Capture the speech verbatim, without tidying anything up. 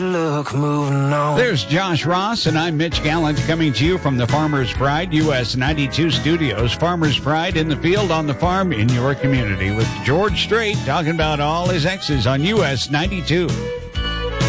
Look, moving on. There's Josh Ross, and I'm Mitch Gallant, coming to you from the Farmer's Pride U S ninety-two studios. Farmer's Pride in the field, on the farm, in your community, with George Strait talking about all his exes on U S ninety-two.